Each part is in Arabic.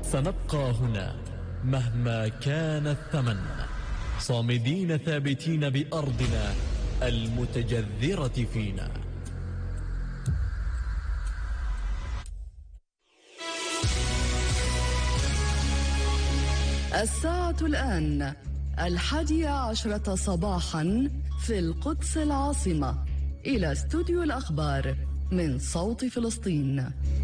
سنبقى هنا مهما كان الثمن، صامدين ثابتين بأرضنا المتجذرة فينا. الساعة الآن 11:00 صباحا في القدس العاصمة. إلى استوديو الأخبار من صوت فلسطين.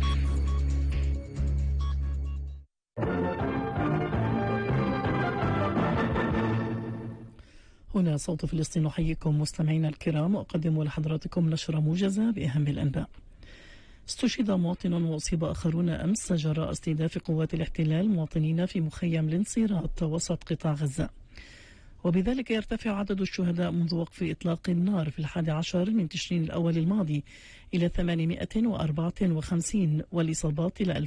هنا صوت فلسطين، نحييكم مستمعينا الكرام وأقدم لحضراتكم نشرة موجزة بأهم الأنباء. استشهد مواطن وأصيب آخرون أمس جراء استهداف قوات الاحتلال مواطنين في مخيم الانصيرات وسط قطاع غزة، وبذلك يرتفع عدد الشهداء منذ وقف إطلاق النار في 11 من تشرين الأول الماضي إلى 854، والإصابات إلى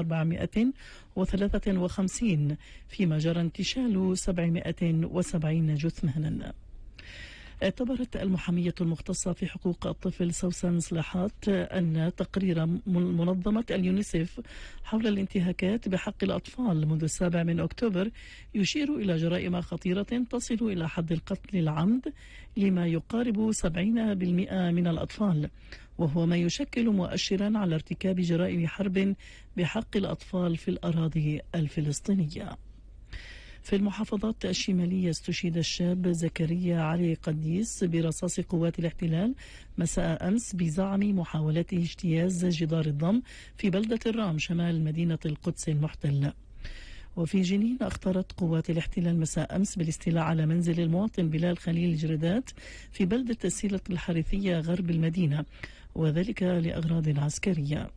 2453، فيما جرى انتشال 770 جثمانا. اعتبرت المحامية المختصة في حقوق الطفل سوسن صلاحات أن تقرير منظمة اليونيسف حول الانتهاكات بحق الأطفال منذ 7 أكتوبر يشير إلى جرائم خطيرة تصل إلى حد القتل العمد لما يقارب 70% من الأطفال، وهو ما يشكل مؤشرا على ارتكاب جرائم حرب بحق الأطفال في الأراضي الفلسطينية. في المحافظات الشمالية استشهد الشاب زكريا علي قديس برصاص قوات الاحتلال مساء أمس بزعم محاولته اجتياز جدار الضم في بلدة الرام شمال مدينة القدس المحتلة. وفي جنين أخطرت قوات الاحتلال مساء أمس بالاستيلاء على منزل المواطن بلال خليل الجردات في بلدة السيلة الحارثية غرب المدينة، وذلك لأغراض عسكرية.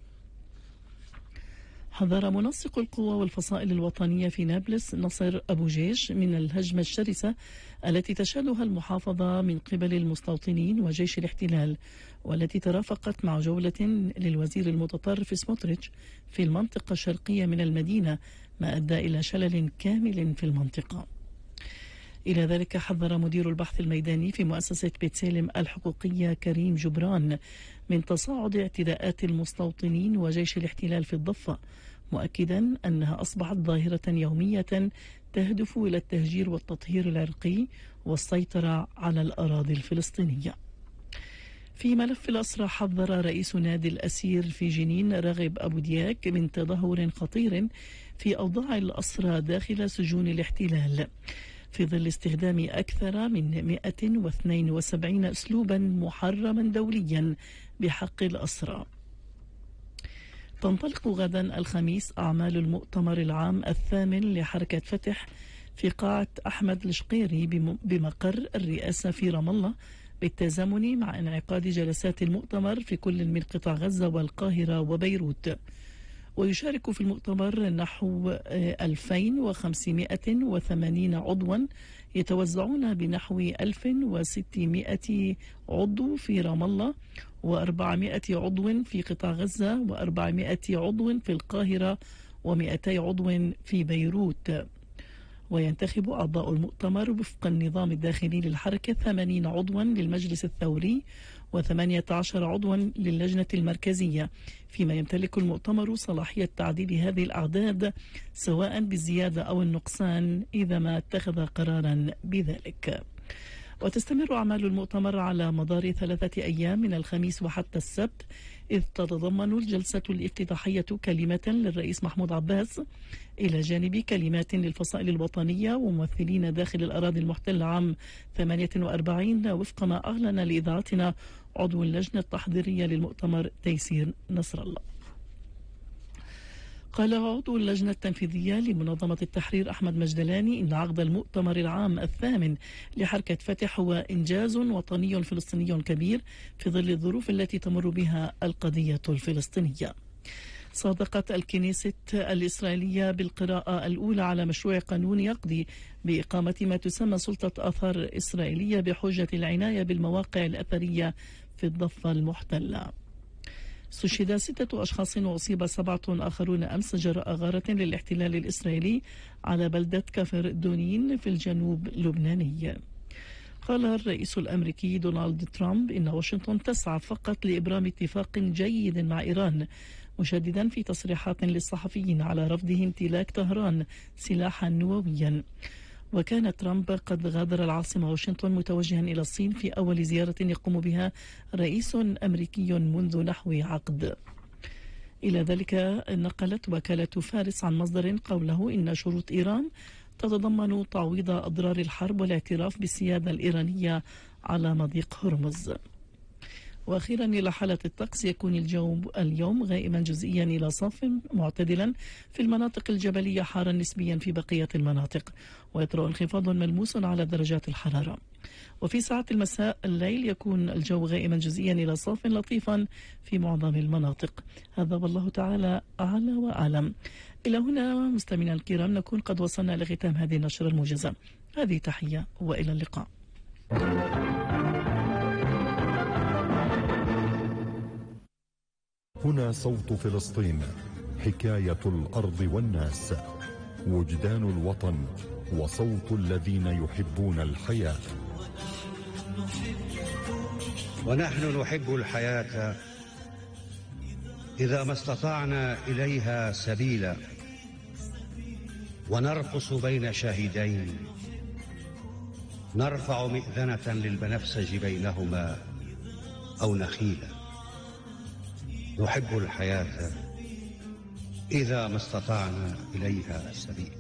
حذر منسق القوى والفصائل الوطنية في نابلس نصر أبو جيش من الهجمة الشرسة التي تشهدها المحافظة من قبل المستوطنين وجيش الاحتلال، والتي ترافقت مع جولة للوزير المتطرف سموتريتش في المنطقة الشرقية من المدينة، ما أدى إلى شلل كامل في المنطقة. إلى ذلك حذر مدير البحث الميداني في مؤسسة بيت سالم الحقوقية كريم جبران من تصاعد اعتداءات المستوطنين وجيش الاحتلال في الضفة، مؤكدا أنها أصبحت ظاهرة يومية تهدف إلى التهجير والتطهير العرقي والسيطرة على الأراضي الفلسطينية. في ملف الأسرى حذر رئيس نادي الأسير في جنين راغب أبو دياك من تدهور خطير في أوضاع الأسرى داخل سجون الاحتلال في ظل استخدام أكثر من 172 أسلوبا محرما دوليا بحق الأسرى. تنطلق غدا الخميس أعمال المؤتمر العام 8 لحركة فتح في قاعة أحمد الشقيري بمقر الرئاسة في رام الله، بالتزامن مع انعقاد جلسات المؤتمر في كل من قطاع غزة والقاهرة وبيروت. ويشارك في المؤتمر نحو 2580 عضوا يتوزعون بنحو 1600 عضو في رام الله، و400 عضو في قطاع غزة، و400 عضو في القاهرة، و200 عضو في بيروت. وينتخب أعضاء المؤتمر وفق النظام الداخلي للحركة 80 عضوا للمجلس الثوري، و18 عضوا للجنة المركزية، فيما يمتلك المؤتمر صلاحية تعديل هذه الأعداد سواء بالزيادة أو النقصان إذا ما اتخذ قرارا بذلك. وتستمر أعمال المؤتمر على مدار 3 أيام من الخميس وحتى السبت، إذ تتضمن الجلسة الافتتاحية كلمة للرئيس محمود عباس إلى جانب كلمات للفصائل الوطنية وممثلين داخل الأراضي المحتلة عام 48، وفق ما أعلن لإذاعتنا عضو اللجنة التحضيرية للمؤتمر تيسير نصر الله. قال عضو اللجنة التنفيذية لمنظمة التحرير أحمد مجدلاني إن عقد المؤتمر العام 8 لحركة فتح هو إنجاز وطني فلسطيني كبير في ظل الظروف التي تمر بها القضية الفلسطينية. صادقت الكنيسة الإسرائيلية بالقراءة الأولى على مشروع قانون يقضي بإقامة ما تسمى سلطة آثار إسرائيلية بحجة العناية بالمواقع الأثرية في الضفة المحتلة. استشهد 6 أشخاص وأصيب 7 آخرون أمس جراء غارة للاحتلال الإسرائيلي على بلدة كفر دونين في الجنوب اللبناني. قال الرئيس الأمريكي دونالد ترامب إن واشنطن تسعى فقط لإبرام اتفاق جيد مع إيران، مشددا في تصريحات للصحفيين على رفضه امتلاك طهران سلاحا نوويا. وكان ترامب قد غادر العاصمة واشنطن متوجها إلى الصين في أول زيارة يقوم بها رئيس أمريكي منذ نحو عقد. إلى ذلك نقلت وكالة فارس عن مصدر قوله إن شروط إيران تتضمن تعويض أضرار الحرب والاعتراف بالسيادة الإيرانية على مضيق هرمز. وأخيرا إلى حالة الطقس، يكون الجو اليوم غائما جزئيا إلى صاف معتدلا في المناطق الجبلية، حارا نسبيا في بقية المناطق، ويطرأ انخفاض ملموس على درجات الحرارة. وفي ساعات المساء الليل يكون الجو غائما جزئيا إلى صاف لطيفا في معظم المناطق. هذا والله تعالى أعلى وأعلم. إلى هنا مستمعينا الكرام نكون قد وصلنا لختام هذه النشرة الموجزة. هذه تحية وإلى اللقاء. هنا صوت فلسطين، حكاية الأرض والناس، وجدان الوطن وصوت الذين يحبون الحياة. ونحن نحب الحياة إذا ما استطعنا إليها سبيلا، ونرقص بين شاهدين، نرفع مئذنة للبنفسج بينهما أو نخيلا. نحب الحياة إذا ما استطعنا إليها سبيلا.